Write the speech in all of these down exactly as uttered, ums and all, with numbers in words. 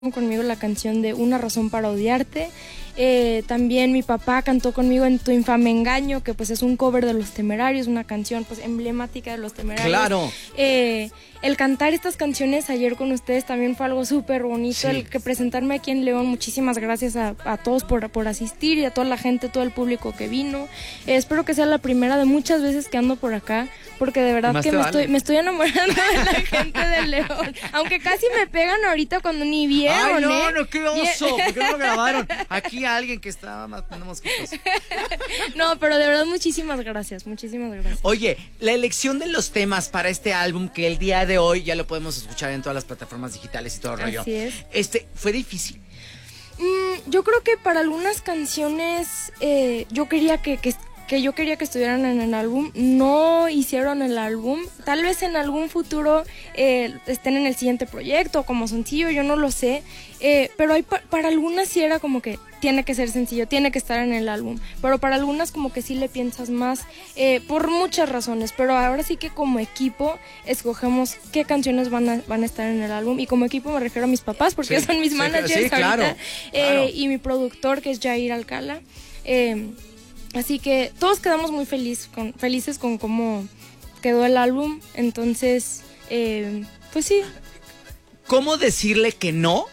conmigo la canción de Una razón para odiarte. Eh, también mi papá cantó conmigo en Tu infame engaño, que pues es un cover de Los Temerarios, una canción pues emblemática de Los Temerarios. Claro. Eh, el cantar estas canciones ayer con ustedes también fue algo súper bonito. Sí. El que presentarme aquí en León, muchísimas gracias a, a todos por, por asistir y a toda la gente, todo el público que vino. Eh, espero que sea la primera de muchas veces que ando por acá, porque de verdad que me, vale. estoy, me estoy enamorando de la gente de León. Aunque casi me pegan ahorita cuando ni vieron. Ay, no, ¿eh? no, qué oso, ¿por qué no lo grabaron? Aquí alguien que estaba matando mosquitos. No, pero de verdad muchísimas gracias, muchísimas gracias. Oye, la elección de los temas para este álbum, que el día de hoy ya lo podemos escuchar en todas las plataformas digitales y todo el rollo. Así es. Este, ¿fue difícil? Mm, yo creo que para algunas canciones eh, yo quería que, que que yo quería que estuvieran en el álbum, no hicieron el álbum, tal vez en algún futuro eh, estén en el siguiente proyecto como sencillo, yo no lo sé, eh, pero hay pa- para algunas sí era como que tiene que ser sencillo, tiene que estar en el álbum, pero para algunas como que sí le piensas más, eh, por muchas razones, pero ahora sí que como equipo escogemos qué canciones van a, van a estar en el álbum, y como equipo me refiero a mis papás, porque sí, son mis sí, managers sí, ahorita, claro, eh, claro. Y mi productor que es Jair Alcala, eh, así que todos quedamos muy feliz con, felices con cómo quedó el álbum. Entonces, eh, pues sí. ¿Cómo decirle que no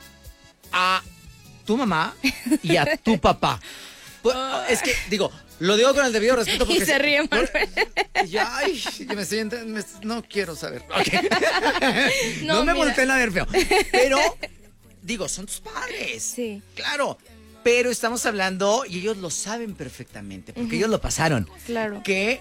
a tu mamá y a tu papá? Pues, es que, digo, lo digo con el debido respeto porque... Y se ríe, Manuel. Ya, ay, me estoy entrando, me, no quiero saber. Okay. No, no me mira. volteen a ver feo. Pero, digo, son tus padres. Sí. Claro. Pero estamos hablando, y ellos lo saben perfectamente, porque uh-huh. ellos lo pasaron. Claro. Que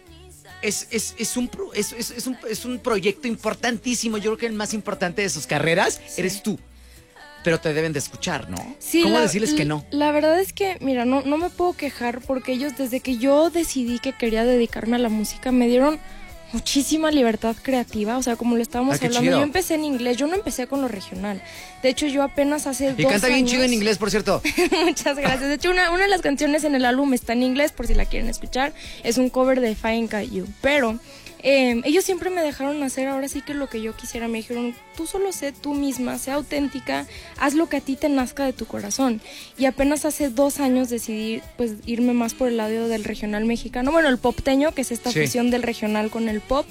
es, es, es, un, es, es, es, un, es un proyecto importantísimo. Yo creo que el más importante de sus carreras sí. eres tú. Pero te deben de escuchar, ¿no? Sí, ¿Cómo la, decirles que no? La verdad es que, mira, no, no me puedo quejar porque ellos, desde que yo decidí que quería dedicarme a la música, me dieron muchísima libertad creativa, o sea, como lo estábamos ah, hablando, chido. Yo empecé en inglés, yo no empecé con lo regional. De hecho, yo apenas hace y dos años... Y canta bien chido en inglés, por cierto. Muchas gracias. De hecho, una, una de las canciones en el álbum está en inglés, por si la quieren escuchar. Es un cover de Fine Got You. Pero eh, ellos siempre me dejaron hacer ahora sí que lo que yo quisiera. Me dijeron, tú solo sé tú misma, sé auténtica, haz lo que a ti te nazca de tu corazón. Y apenas hace dos años decidí pues irme más por el lado del regional mexicano. Bueno, el popteño, que es esta sí. fusión del regional con el pop.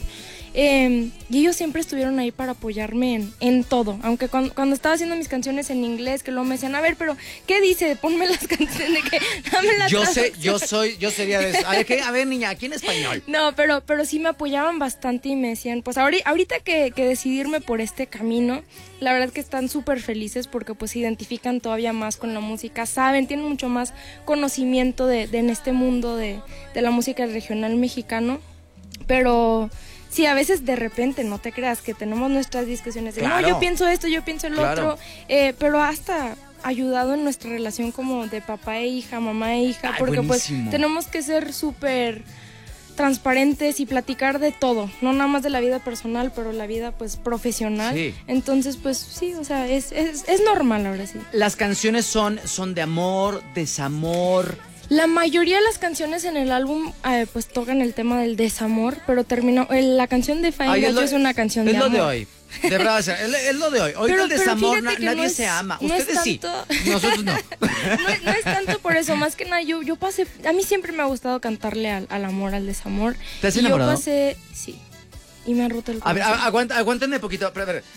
Eh, y ellos siempre estuvieron ahí para apoyarme en, en todo, aunque cuando, cuando estaba haciendo mis canciones en inglés, que luego me decían, a ver, pero ¿qué dice? Ponme las canciones de que dame la yo sé, yo soy, yo sería de eso. A ver, ¿qué? A ver, niña, aquí en español. No, pero, pero sí me apoyaban bastante y me decían, pues ahorita, ahorita que, que decidirme por este camino, la verdad que están súper felices porque pues se identifican todavía más con la música, saben, tienen mucho más conocimiento de, de en este mundo de, de la música regional mexicano, pero... Sí, a veces de repente, no te creas, que tenemos nuestras discusiones de, claro. no, yo pienso esto, yo pienso el claro. otro, eh, pero hasta ayudado en nuestra relación como de papá e hija, mamá e hija, Ay, porque buenísimo. Pues tenemos que ser súper transparentes y platicar de todo, no nada más de la vida personal, pero la vida pues profesional. Sí. Entonces, pues sí, o sea, es, es, es normal ahora sí. Las canciones son, son de amor, desamor... La mayoría de las canciones en el álbum eh, pues tocan el tema del desamor, pero terminó eh, la canción de Fine Got You es una canción de amor. Es lo de hoy. De verdad, es, es lo de hoy. Hoy pero, el desamor na, nadie no es, se ama. No Ustedes es tanto, sí. Nosotros no. no. No es tanto por eso, más que nada yo, yo pasé, a mí siempre me ha gustado cantarle al, al amor, al desamor. ¿Te has enamorado? Yo pasé, sí. Y me han roto el corazón. A ver, aguanta, aguántenme poquito. Pero, a ver.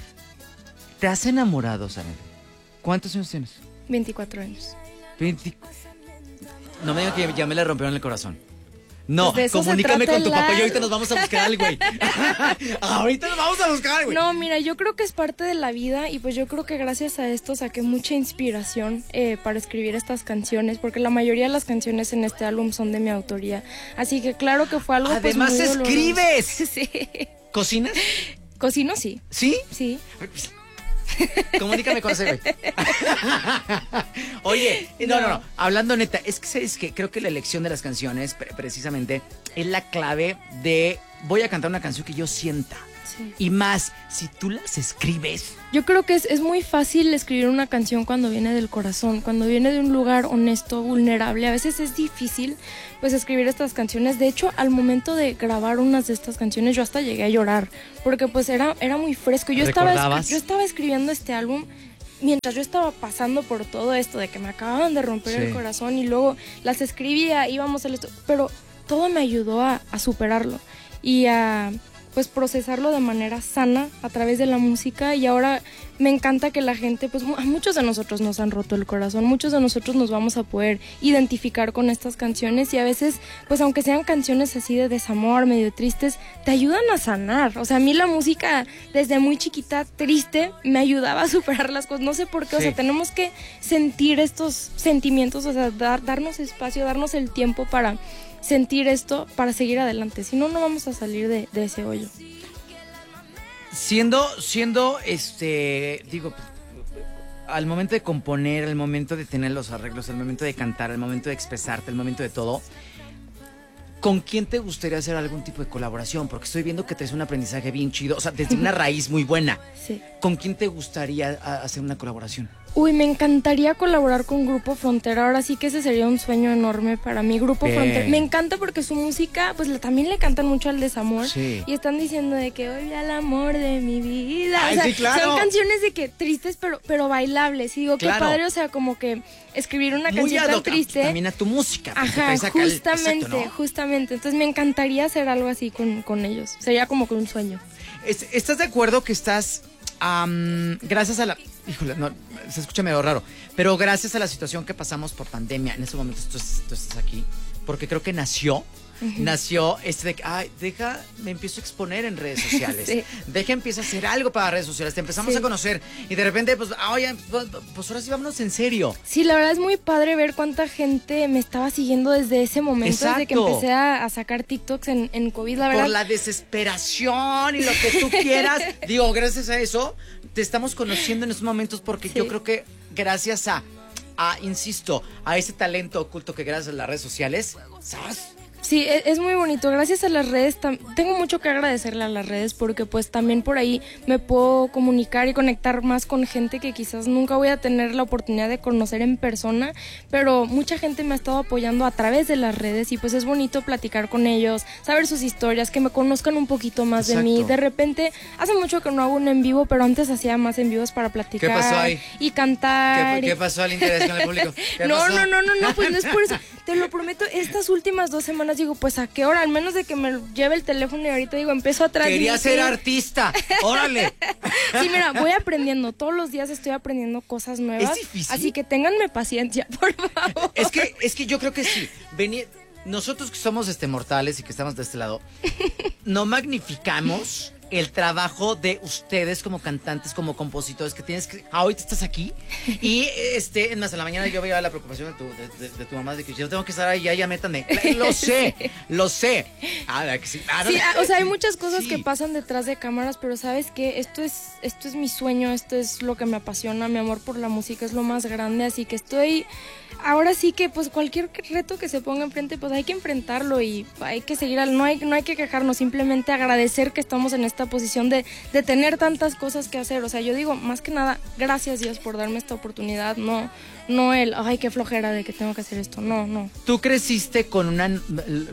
¿Te has enamorado, Sara? ¿Cuántos años tienes? veinticuatro años. veinticuatro. No me digan que ya me le rompieron el corazón. No, pues comunícame con tu papá y ahorita nos vamos a buscar al güey. Ahorita nos vamos a buscar al güey. No, mira, yo creo que es parte de la vida y pues yo creo que gracias a esto saqué mucha inspiración eh, para escribir estas canciones, porque la mayoría de las canciones en este álbum son de mi autoría. Así que claro que fue algo Además pues, muy escribes. Sí. ¿Cocinas? Cocino, sí. ¿Sí? Sí. Comunícame con ese güey. Oye, no, no, no, hablando neta, es que sabes que creo que la elección de las canciones pre- precisamente es la clave de voy a cantar una canción que yo sienta. Sí. Y más, si tú las escribes. Yo creo que es, es muy fácil escribir una canción cuando viene del corazón, cuando viene de un lugar honesto, vulnerable. A veces es difícil pues escribir estas canciones. De hecho, al momento de grabar unas de estas canciones yo hasta llegué a llorar, porque pues era, era muy fresco. Yo estaba, yo estaba escribiendo este álbum mientras yo estaba pasando por todo esto de que me acababan de romper sí. el corazón y luego las escribía, íbamos al esto, pero todo me ayudó a, a superarlo y a pues procesarlo de manera sana a través de la música, y ahora me encanta que la gente, pues a muchos de nosotros nos han roto el corazón, muchos de nosotros nos vamos a poder identificar con estas canciones, y a veces, pues aunque sean canciones así de desamor, medio tristes, te ayudan a sanar. O sea, a mí la música desde muy chiquita, triste, me ayudaba a superar las cosas, no sé por qué, sí. o sea, tenemos que sentir estos sentimientos, o sea, dar, darnos espacio, darnos el tiempo para sentir esto para seguir adelante, si no, no vamos a salir de, de ese hoyo. Siendo, siendo, este, digo, al momento de componer, al momento de tener los arreglos, al momento de cantar, al momento de expresarte, al momento de todo, ¿con quién te gustaría hacer algún tipo de colaboración? Porque estoy viendo que traes un aprendizaje bien chido, o sea, desde una raíz muy buena. Sí. ¿Con quién te gustaría hacer una colaboración? Uy, me encantaría colaborar con Grupo Frontera, ahora sí que ese sería un sueño enorme para mí. Grupo Bien. Frontera, me encanta porque su música, pues le, también le cantan mucho al desamor, sí. y están diciendo de que hoy al amor de mi vida. Ay, o sea, sí, claro. son canciones de que tristes pero, pero bailables, y digo, claro. qué padre, o sea, como que escribir una Muy canción tan triste. También a tu música. Ajá, justamente, el... Exacto, ¿no? justamente, entonces me encantaría hacer algo así con, con ellos, sería como que un sueño. ¿Estás de acuerdo que estás, um, gracias a la... Híjole, no, se escucha medio raro, pero gracias a la situación que pasamos por pandemia, en ese momento tú, tú estás aquí, porque creo que nació, uh-huh. nació este de que, ay, deja, me empiezo a exponer en redes sociales, sí. deja, empiezo a hacer algo para redes sociales, te empezamos sí. a conocer, y de repente, pues, oye, pues, pues ahora sí vámonos en serio. Sí, la verdad es muy padre ver cuánta gente me estaba siguiendo desde ese momento, Exacto. desde que empecé a, a sacar TikToks en, en COVID, la verdad. Por la desesperación y lo que tú quieras, digo, gracias a eso, te estamos conociendo en estos momentos, porque sí. yo creo que gracias a, a, insisto, a ese talento oculto que gracias a las redes sociales, ¿sabes? Sí, es muy bonito. Gracias a las redes, tengo mucho que agradecerle a las redes, porque pues también por ahí me puedo comunicar y conectar más con gente que quizás nunca voy a tener la oportunidad de conocer en persona, pero mucha gente me ha estado apoyando a través de las redes, y pues es bonito platicar con ellos, saber sus historias, que me conozcan un poquito más Exacto. de mí. De repente, hace mucho que no hago un en vivo, pero antes hacía más en vivos para platicar. ¿Qué pasó ahí? Y cantar. ¿Qué, qué pasó al interés con el público? No, pasó? no, no, no, no, pues no es por eso. Te lo prometo, estas últimas dos semanas digo, pues a qué hora, al menos de que me lleve el teléfono, y ahorita digo, empiezo a transmitir. Quería ser artista, órale. Sí, mira, voy aprendiendo, todos los días estoy aprendiendo cosas nuevas. Es difícil. Así que ténganme paciencia, por favor. Es que, es que yo creo que sí, venía, nosotros que somos este mortales y que estamos de este lado, no magnificamos el trabajo de ustedes como cantantes, como compositores, que tienes que... Ahorita estás aquí y, este, más en la mañana yo veía la preocupación de tu, de, de, de tu mamá de que yo tengo que estar ahí, ya, ya métanme. Lo sé, sí. lo sé. Ah, que sí. Ah, sí, o sea, hay muchas cosas sí. que pasan detrás de cámaras, pero ¿sabes qué? Esto es, esto es mi sueño, esto es lo que me apasiona, mi amor por la música es lo más grande, así que estoy... Ahora sí que pues cualquier reto que se ponga enfrente, pues hay que enfrentarlo y hay que seguir al, no hay, no hay que quejarnos, simplemente agradecer que estamos en esta posición de, de tener tantas cosas que hacer. O sea, yo digo, más que nada, gracias Dios por darme esta oportunidad, no, no el, ay, qué flojera de que tengo que hacer esto, no, no. Tú creciste con una,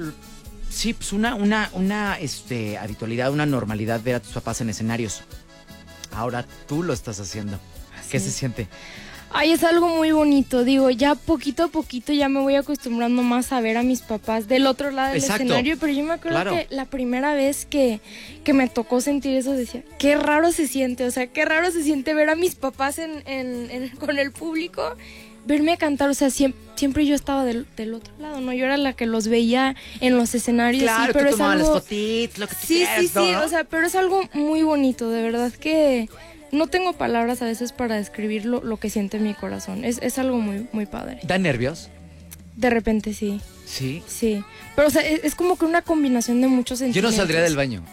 sí, pues una, una, una este, habitualidad, una normalidad ver a tus papás en escenarios. Ahora tú lo estás haciendo. ¿Qué se siente? Ay, es algo muy bonito, digo, ya poquito a poquito ya me voy acostumbrando más a ver a mis papás del otro lado del Exacto. escenario, pero yo me acuerdo claro. que la primera vez que, que me tocó sentir eso decía, qué raro se siente, o sea, qué raro se siente ver a mis papás en, en, en, con el público, verme cantar, o sea, siempre, siempre yo estaba del, del otro lado, ¿no? Yo era la que los veía en los escenarios. Claro, sí, pero tú es algo... las fotitos, lo que tú Sí, quieras, sí, sí, ¿no? o sea, pero es algo muy bonito, de verdad que... No tengo palabras a veces para describir lo, lo que siente mi corazón. Es, es algo muy, muy padre. ¿Da nervios? De repente sí. ¿Sí? Sí. Pero o sea, es, es como que una combinación de muchos sentimientos. Yo no saldría del baño.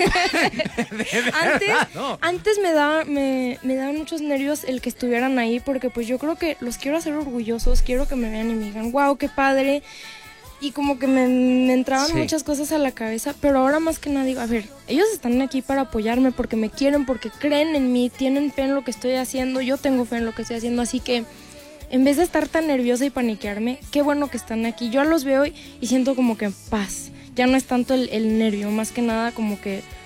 antes no. antes me, daba, me, me daban muchos nervios el que estuvieran ahí, porque pues yo creo que los quiero hacer orgullosos, quiero que me vean y me digan, wow, qué padre. Y como que me, me entraban sí. muchas cosas a la cabeza, pero ahora más que nada digo, a ver, ellos están aquí para apoyarme porque me quieren, porque creen en mí, tienen fe en lo que estoy haciendo, yo tengo fe en lo que estoy haciendo, así que en vez de estar tan nerviosa y paniquearme, qué bueno que están aquí. Yo los veo y, y siento como que paz, ya no es tanto el, el nervio, más que nada como que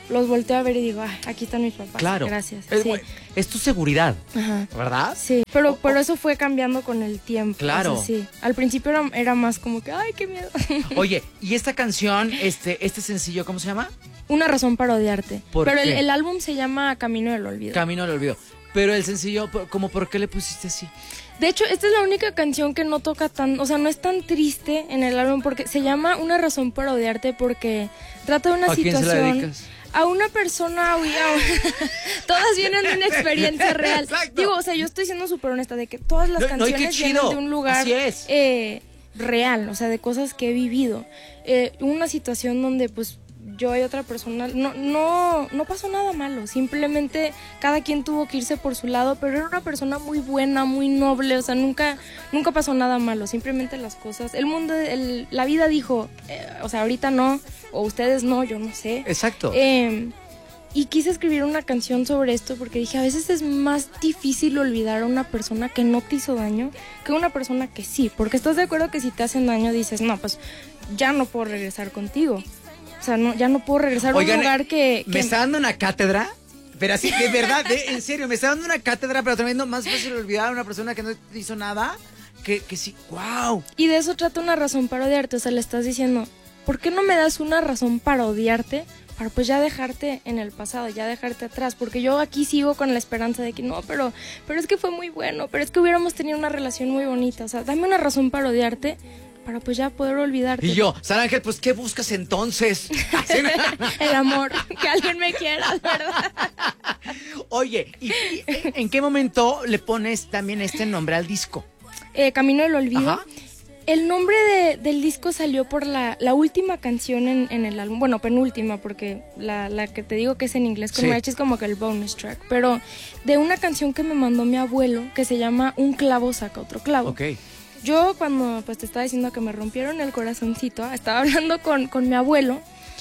los volteo a ver y digo, ay, aquí están mis papás. Claro. Gracias. Es, sí. es tu seguridad, Ajá. ¿verdad? Sí, pero, pero eso fue cambiando con el tiempo. Claro. O sea, sí. Al principio era, era más como que, ay, qué miedo. Oye, ¿y esta canción, este, este sencillo, cómo se llama? Una razón para odiarte. ¿Por pero el, qué? el álbum se llama Camino del Olvido. Camino al olvido. Pero el sencillo, ¿cómo por qué le pusiste así? De hecho, esta es la única canción que no toca tan, o sea, no es tan triste en el álbum porque se llama Una razón para odiarte porque trata de una ¿A quién situación. se la dedicas? A una persona, uy, a- todas vienen de una experiencia real. Exacto. Digo, o sea, yo estoy siendo súper honesta de que todas las No, no, y qué canciones vienen chido. de un lugar Así es. eh, real, o sea, de cosas que he vivido. Eh, una situación donde, pues, yo y otra persona, no, no, no pasó nada malo, simplemente cada quien tuvo que irse por su lado, pero era una persona muy buena, muy noble, o sea, nunca, nunca pasó nada malo, simplemente las cosas, el mundo, el, la vida dijo, eh, o sea, ahorita no, o ustedes no, yo no sé. Exacto. Eh, y quise escribir una canción sobre esto porque dije, a veces es más difícil olvidar a una persona que no te hizo daño que una persona que sí, porque estás de acuerdo que si te hacen daño dices, no, pues ya no puedo regresar contigo. O sea, no, ya no puedo regresar Oigan, a un lugar que... ¿Me que... está dando una cátedra? Pero así, de verdad, de- en serio, me está dando una cátedra, pero también no más fácil olvidar a una persona que no te hizo nada, que, que sí, wow. Y de eso trata Una razón para odiarte, o sea, le estás diciendo, ¿por qué no me das una razón para odiarte? Para pues ya dejarte en el pasado, ya dejarte atrás, porque yo aquí sigo con la esperanza de que no, pero, pero es que fue muy bueno, pero es que hubiéramos tenido una relación muy bonita, o sea, dame una razón para odiarte, para pues ya poder olvidarte. Y yo, Sara Ángel, pues, ¿qué buscas entonces? El amor, que alguien me quiera, ¿verdad? Oye, ¿y, y en qué momento le pones también este nombre al disco? Eh, Camino del Olvido. Ajá. El nombre de, del disco salió por la, la última canción en, en el álbum, bueno, penúltima, porque la, la que te digo que es en inglés con Sí. mariachi es como que el bonus track, pero de una canción que me mandó mi abuelo que se llama Un clavo saca otro clavo. Ok. Yo cuando pues te estaba diciendo que me rompieron el corazoncito, estaba hablando con, con mi abuelo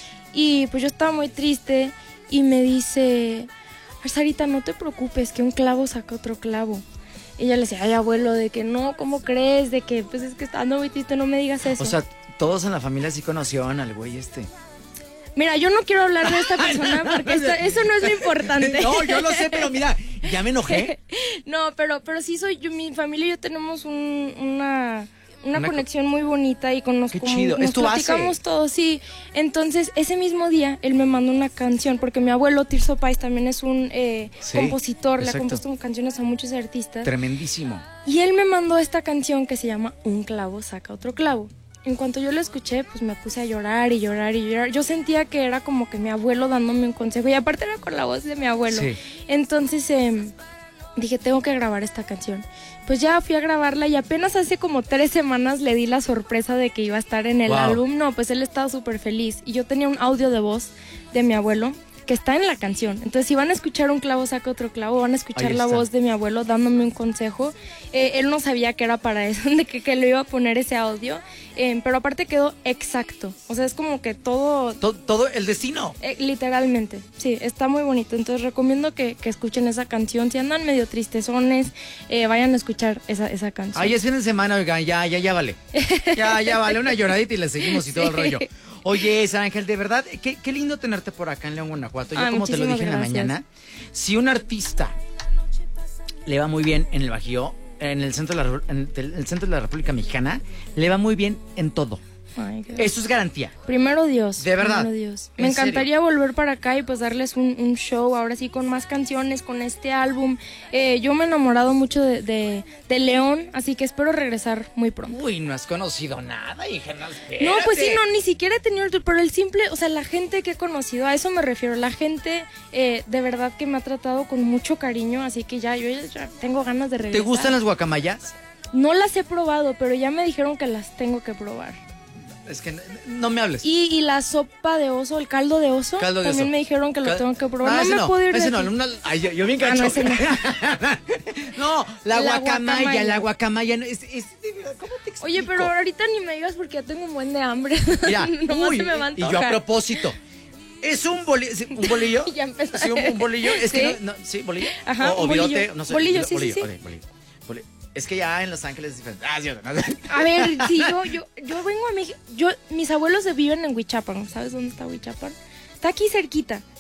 y pues yo estaba muy triste y me dice, "Ay, Sarita, no te preocupes, que un clavo saca otro clavo". Y ella le decía, ay, abuelo, de que no, ¿cómo crees? De que pues es que estando muy triste, no me digas eso. O sea, todos en la familia sí conocieron al güey este. Mira, yo no quiero hablar de esta persona porque esto- eso no es lo importante. No, yo lo sé, pero mira, ya me enojé. No, pero, pero sí soy yo, mi familia y yo tenemos un, una, una, Una co- conexión muy bonita y con nos, Qué como- chido, nos es tu base. platicamos todo, sí. Entonces, ese mismo día, él me mandó una canción, porque mi abuelo Tirso Páez también es un eh, Sí, compositor, le ha exacto. compuesto canciones a muchos artistas. Tremendísimo. Y él me mandó esta canción que se llama Un clavo saca otro clavo. En cuanto yo la escuché, pues me puse a llorar y llorar y llorar. Yo sentía que era como que mi abuelo dándome un consejo y aparte era con la voz de mi abuelo. Sí. Entonces eh, dije, tengo que grabar esta canción. Pues ya fui a grabarla y apenas hace como tres semanas le di la sorpresa de que iba a estar en el Wow. álbum. No, pues él estaba súper feliz. Y yo tenía un audio de voz de mi abuelo que está en la canción. Entonces, si van a escuchar Un clavo saca otro clavo, van a escuchar Ahí la está. voz de mi abuelo dándome un consejo. Eh, él no sabía que era para eso, de que, que le iba a poner ese audio. Eh, pero aparte quedó exacto. O sea, es como que todo... Todo, todo el destino. Eh, literalmente, sí, está muy bonito. Entonces recomiendo que, que escuchen esa canción. Si andan medio tristezones, eh, vayan a escuchar esa, esa canción. Ay, es fin de semana, oigan, ya, ya, ya vale. Ya, ya vale, una lloradita y le seguimos y todo el Sí. rollo. Oye, Sara Ángel, de verdad, qué, qué lindo tenerte por acá en León, Guanajuato. Yo, Ay, como te lo muchísimas dije en la gracias. mañana, si un artista le va muy bien en el Bajío, en el centro de la, en el centro de la República Mexicana, le va muy bien en todo. Ay, qué- Eso es garantía. Primero Dios. De verdad. Primero Dios. ¿En Me encantaría volver para acá y pues darles un, un show, ahora sí, con más canciones, con este álbum. Eh, yo me he enamorado mucho de, de, de León, así que espero regresar muy pronto. Uy, no has conocido nada, hija. No, No, pues sí, espérate. no, ni siquiera he tenido el tour, pero el simple, o sea, la gente que he conocido, a eso me refiero, la gente eh, de verdad que me ha tratado con mucho cariño, así que ya, yo ya, ya tengo ganas de ¿Te regresar. gustan las guacamayas? No las he probado, pero ya me dijeron que las tengo que probar. Es que no, no me hables. Y, y la sopa de oso, el caldo de oso, Caldo de también oso. me dijeron que lo Cal- tengo que probar. Ah, no ese me puedo ir de ese no, aquí. una- ay, yo, yo bien Ah, gacho. no, ese no. No, la, La guacamaya, guacamaya. la guacamaya. no, Es, es- ¿Cómo te explico? Oye, pero ahorita ni me digas porque ya tengo un buen de hambre. Mira, Nomás uy, se me va a y yo a antojar. propósito. Es un bolillo. ¿Un bolillo? Ya empezó. Sí, un, un bolillo. Es ¿Sí? que no, no, sí, bolillo. Ajá, o, o un virote, bolillo. no sé. Bolillo, sí, sí, sí. ok, bolillo. Bolillo. Es que ya en Los Ángeles es diferente. Ah, sí, no. A ver, si yo, yo, yo vengo a México, yo, mis abuelos viven en Huichapan, ¿sabes dónde está Huichapan? Está aquí cerquita.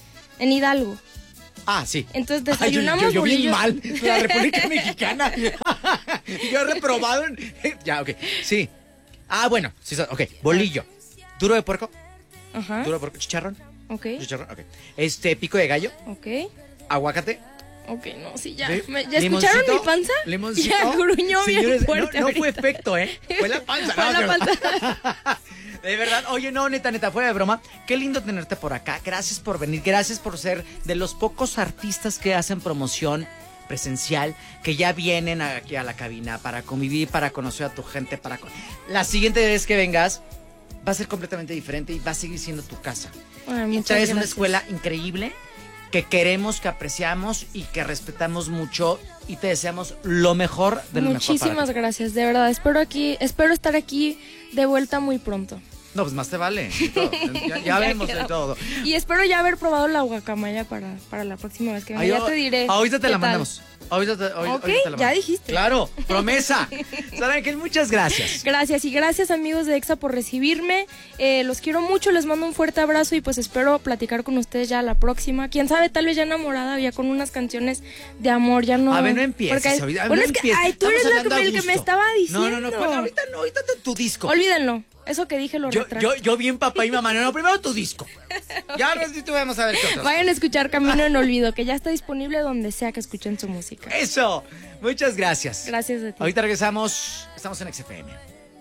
En Hidalgo. Ah, sí. Entonces desayunamos Ay, yo, yo, yo bien bolillos. mal, la República Mexicana. Yo he reprobado en... Ya, ok, sí. Ah, bueno, sí, ok, bolillo. ¿Duro de puerco? Ajá. ¿Duro de puerco? ¿Chicharrón? Ok. ¿Chicharrón? Ok. Este, pico de gallo. Ok. ¿Aguacate? Ok, no, sí, ya. ¿Sí? Me- ¿Ya escucharon ¿Limoncito? mi panza? ¿Limoncito? Ya gruñó bien Señores, fuerte no, no fue ahorita. efecto, ¿eh? Fue la panza. Fue no, la de panza. verdad. De verdad. Oye, no, neta, neta, fuera de broma. Qué lindo tenerte por acá. Gracias por venir. Gracias por ser de los pocos artistas que hacen promoción presencial, que ya vienen aquí a la cabina para convivir, para conocer a tu gente, para... con- La siguiente vez que vengas va a ser completamente diferente y va a seguir siendo tu casa. Ay, Y muchas traes una gracias. escuela increíble que queremos, que apreciamos y que respetamos mucho y te deseamos lo mejor de lo mejor para Muchísimas ti. gracias, de verdad. Espero aquí, espero estar aquí de vuelta muy pronto. No, pues más te vale. y todo. Ya, ya vemos de quedamos. todo. Y espero ya haber probado la guacamaya para, para la próxima vez que venga. Ay, Ya oh, te diré. Ahorita te qué la tal. mandamos. Ahorita te, ahorita- Ok, ahorita te la ya mandamos. dijiste. Claro, promesa. Saben que muchas gracias. Gracias y gracias amigos de EXA por recibirme. Eh, los quiero mucho, les mando un fuerte abrazo y pues espero platicar con ustedes ya la próxima. Quién sabe, tal vez ya enamorada, ya con unas canciones de amor, ya no. A ver, no empieces. Porque- ahorita, bueno, no es que, empieces. ay, tú Estamos eres la que hablando a me, el que me gusto. estaba diciendo. No, no, no. ¿cuál? Ahorita no, ahorita tu, tu disco. Olvídenlo. Eso que dije lo Yo, retracto. yo, yo bien papá y mamá. No, no, primero tu disco. Ya no tú vamos a ver qué otros. Vayan a escuchar Camino en Olvido, que ya está disponible donde sea que escuchen su música. Eso. Muchas gracias. Gracias a ti. Ahorita regresamos. Estamos en X F M.